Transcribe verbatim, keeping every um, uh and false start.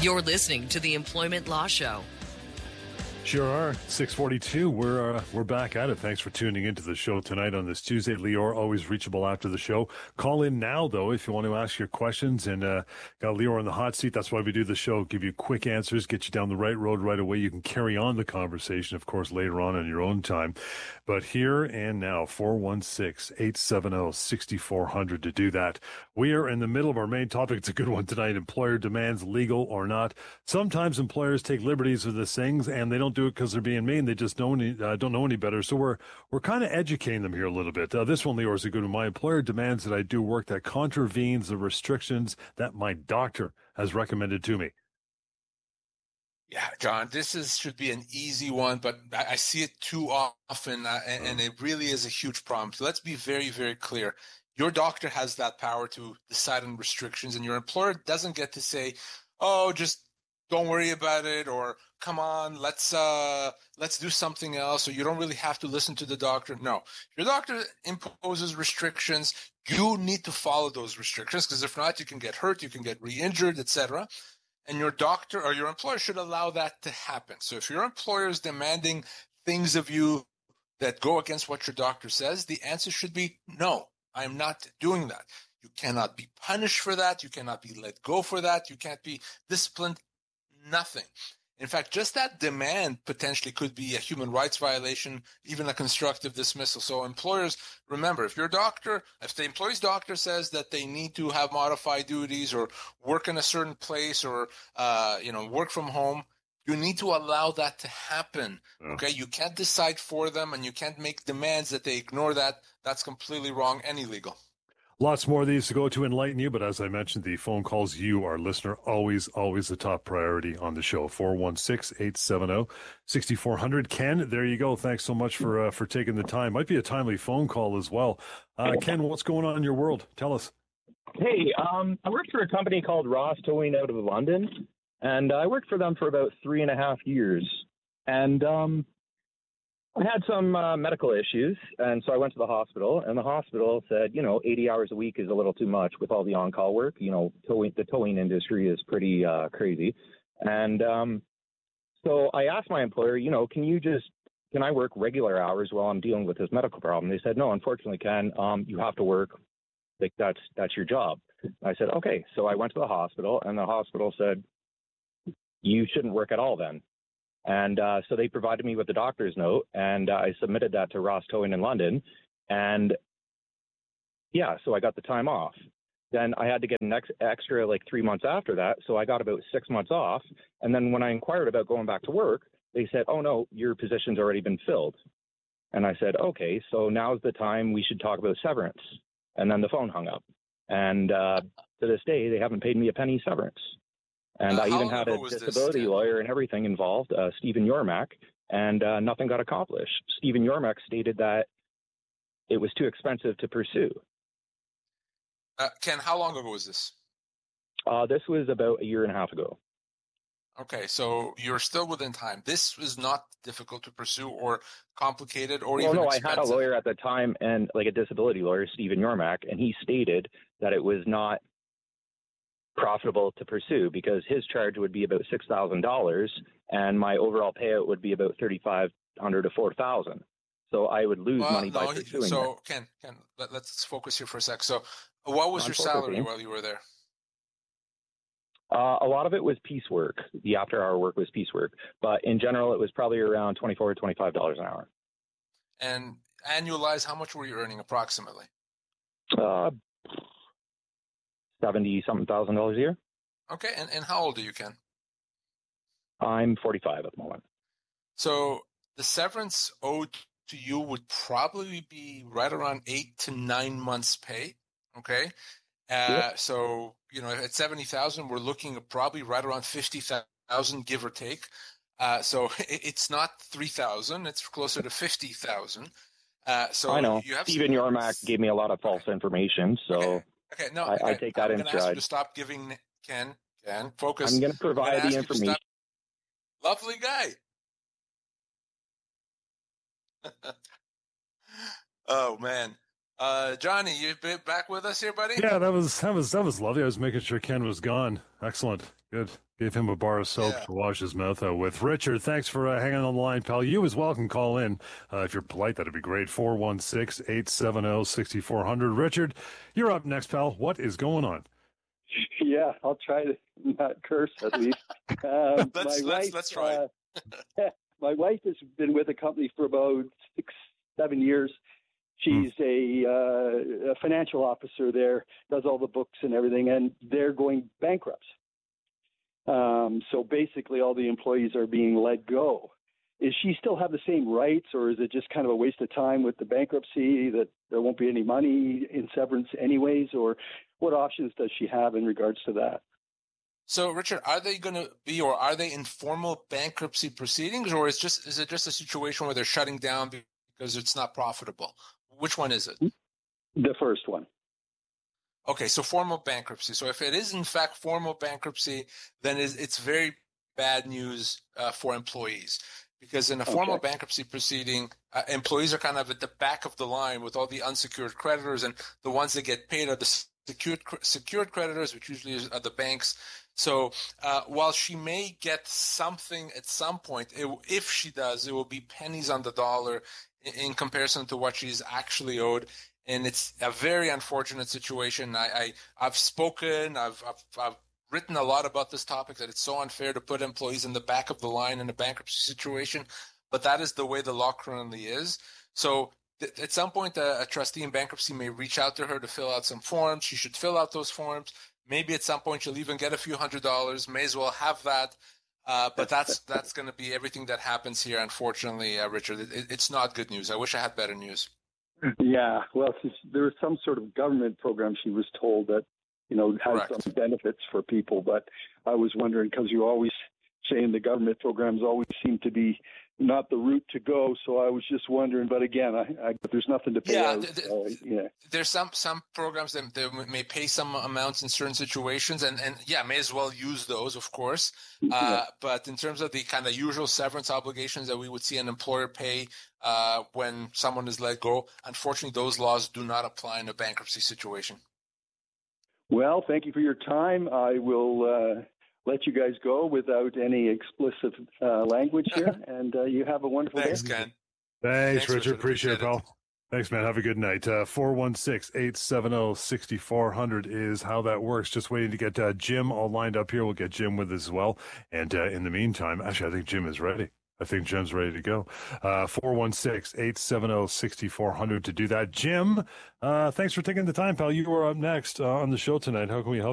You're listening to the Employment Law Show. Sure are. six forty-two. We're uh, we're back at it. Thanks for tuning into the show tonight on this Tuesday. Lior, always reachable after the show. Call in now, though, if you want to ask your questions. And uh, got Lior on the hot seat. That's why we do the show. Give you quick answers, get you down the right road right away. You can carry on the conversation, of course, later on in your own time. But here and now, four one six, eight seven zero, six four zero zero to do that. We are in the middle of our main topic. It's a good one tonight. Employer demands, legal or not. Sometimes employers take liberties with these things, and they don't do it because they're being mean. They just don't, uh, don't know any better. So we're we're kind of educating them here a little bit. Uh, this one, Lior, is a good one. My employer demands that I do work that contravenes the restrictions that my doctor has recommended to me. Yeah, John, this is should be an easy one, but I, I see it too often, uh, and, and it really is a huge problem. So let's be very, very clear. Your doctor has that power to decide on restrictions, and your employer doesn't get to say, oh, just don't worry about it, or come on, let's uh, let's do something else, or you don't really have to listen to the doctor. No, your doctor imposes restrictions. You need to follow those restrictions, because if not, you can get hurt, you can get re-injured, et cetera. And your doctor or your employer should allow that to happen. So if your employer is demanding things of you that go against what your doctor says, the answer should be no, I'm not doing that. You cannot be punished for that. You cannot be let go for that. You can't be disciplined. Nothing. In fact, just that demand potentially could be a human rights violation, even a constructive dismissal. So employers, remember, if your doctor, if the employee's doctor says that they need to have modified duties or work in a certain place or, uh, you know, work from home, you need to allow that to happen. Yeah. Okay. You can't decide for them, and you can't make demands that they ignore that. That's completely wrong and illegal. Lots more of these to go to enlighten you, but as I mentioned, the phone calls, you, our listener, always, always the top priority on the show. four one six, eight seven zero, six four zero zero. Ken, there you go. Thanks so much for uh, for taking the time. Might be a timely phone call as well. Uh, Ken, what's going on in your world? Tell us. Hey, um, I worked for a company called Ross Towing out of London, and I worked for them for about three and a half years. And um, I had some uh, medical issues, and so I went to the hospital, and the hospital said, you know, eighty hours a week is a little too much with all the on-call work. You know, towing, the towing industry is pretty uh, crazy. And um, so I asked my employer, you know, can you just, can I work regular hours while I'm dealing with this medical problem? They said, no, unfortunately, Ken, um, you have to work. Like, that's, that's your job. I said, okay. So I went to the hospital, and the hospital said, you shouldn't work at all then. And uh, so they provided me with the doctor's note, and uh, I submitted that to Ross Towing in London. And yeah, so I got the time off. Then I had to get an ex- extra like three months after that. So I got about six months off. And then when I inquired about going back to work, they said, oh, no, your position's already been filled. And I said, okay, so now's the time we should talk about severance. And then the phone hung up. And uh, to this day, they haven't paid me a penny severance. And Uh, I how even long had a ago was this, disability Ken? lawyer and everything involved, uh, Stephen Yormack, and uh, nothing got accomplished. Stephen Yormack stated that it was too expensive to pursue. Uh, Ken, how long ago was this? Uh, this was about a year and a half ago. Okay, so you're still within time. This is not difficult to pursue or complicated or Well, even no, expensive. I had a lawyer at the time, and like a disability lawyer, Stephen Yormack, and he stated that it was not profitable to pursue because his charge would be about six thousand dollars and my overall payout would be about thirty-five hundred dollars to four thousand dollars. So I would lose Well, money no, by he- pursuing so it. Ken, Ken, let, let's focus here for a sec. So what was I'm your salary focusing. while you were there? Uh, a lot of it was piecework. The after-hour work was piecework. But in general, it was probably around twenty-four dollars or twenty-five dollars an hour. And annualized, how much were you earning approximately? Uh, seventy-something thousand dollars a year. Okay, and, and how old are you, Ken? I'm forty-five at the moment. So the severance owed to you would probably be right around eight to nine months' pay. Okay, uh, Yep. so you know at seventy thousand, we're looking at probably right around fifty thousand, give or take. Uh, so it, it's not three thousand; it's closer to fifty thousand. Uh, so I know. you have Stephen some, Yormack gave me a lot of false okay. information, so Okay, okay. no, I, okay. I take that I'm in going to ask you stride. to stop giving Ken. Ken, focus. I'm going to I'm provide gonna the ask you to information. stop. Lovely guy. Oh man. Uh, Johnny, you been back with us here, buddy? Yeah, that was that was that was lovely. I was making sure Ken was gone. Excellent, good. Gave him a bar of soap Yeah. to wash his mouth out with. Richard, thanks for uh, hanging on the line, pal. You as well can call in uh, if you're polite. That'd be great. four one six, eight seven zero, six four zero zero. Richard, you're up next, pal. What is going on? Yeah, I'll try to not curse at least. Um, let's, my let's, wife, let's try. Uh, my wife has been with the company for about six, seven years. She's hmm. a, uh, a financial officer there, does all the books and everything, and they're going bankrupt. Um, so basically, all the employees are being let go. Is she still have the same rights, or is it just kind of a waste of time with the bankruptcy that there won't be any money in severance anyways, or what options does she have in regards to that? So, Richard, are they going to be, or are they in formal bankruptcy proceedings, or is just is it just a situation where they're shutting down because it's not profitable? Which one is it? The first one. Okay, so formal bankruptcy. So if it is in fact formal bankruptcy, then it's very bad news uh, for employees. Because in a formal okay. bankruptcy proceeding, uh, employees are kind of at the back of the line with all the unsecured creditors, and the ones that get paid are the secured secured creditors, which usually are the banks. So uh, while she may get something at some point, it, if she does, it will be pennies on the dollar in, in comparison to what she's actually owed. And it's a very unfortunate situation. I, I, I've spoken, I've, I've, I've written a lot about this topic, that it's so unfair to put employees in the back of the line in a bankruptcy situation, but that is the way the law currently is. So th- at some point, a, a trustee in bankruptcy may reach out to her to fill out some forms. She should fill out those forms. Maybe at some point she'll even get a few hundred dollars. May as well have that. Uh, but that's that's going to be everything that happens here, unfortunately, uh, Richard. It, it's not good news. I wish I had better news. Yeah, well, there was some sort of government program, she was told, that, you know, has Correct. some benefits for people. But I was wondering, because you always saying the government programs always seem to be not the route to go. So I was just wondering, but again, I, I, there's nothing to pay yeah, out. The, the, uh, yeah, there's some some programs that, that may pay some amounts in certain situations, and, and yeah, may as well use those, of course. Uh, yeah. But in terms of the kind of usual severance obligations that we would see an employer pay uh, when someone is let go, unfortunately, those laws do not apply in a bankruptcy situation. Well, thank you for your time. I will uh, let you guys go without any explicit uh, language here, and uh, you have a wonderful Thanks, day. Ken. Thanks, Thanks Richard. Richard. Appreciate, Appreciate it, pal. Thanks, man. Have a good night. Uh, four one six, eight seven zero, six four zero zero is how that works. Just waiting to get uh, Jim all lined up here. We'll get Jim with us as well. And uh, in the meantime, actually, I think Jim is ready. I think Jim's ready to go. Uh, four one six, eight seven zero, six four zero zero to do that. Jim, uh, thanks for taking the time, pal. You are up next uh, on the show tonight. How can we help?